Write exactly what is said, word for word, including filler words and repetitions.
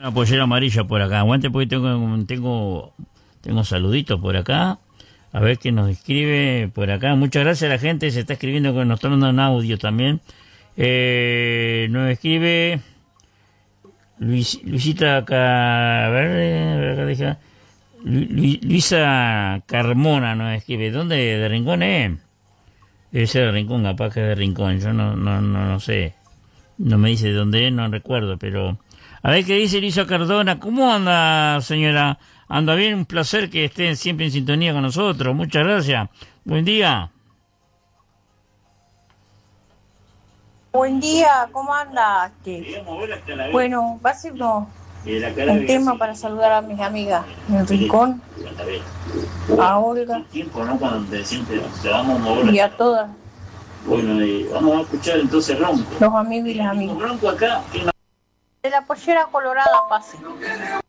Una pollera amarilla por acá. Aguante porque tengo, tengo, tengo saluditos por acá. A ver qué nos escribe por acá. Muchas gracias a la gente. Se está escribiendo, que nos está mandando un audio también. Eh, nos escribe Luis, Luisita acá. A ver, acá deja. Lu, Luisa Carmona nos escribe. ¿Dónde? ¿De Rincón, eh? Debe ser de Rincón, capaz que es de Rincón. Yo no, no, no, no sé. No me dice de dónde es, no recuerdo, pero... A ver qué dice Luisa Cardona. ¿Cómo anda, señora? Anda bien, un placer que estén siempre en sintonía con nosotros. Muchas gracias. Buen día. Buen día, ¿cómo anda? Bueno, va a ser uno, un tema para saludar a mis amigas en el Rincón, a Olga y a todas. Bueno, eh, vamos a escuchar entonces Ronco. Los amigos y las amigas. Ronco acá. De la pollera colorada, pase.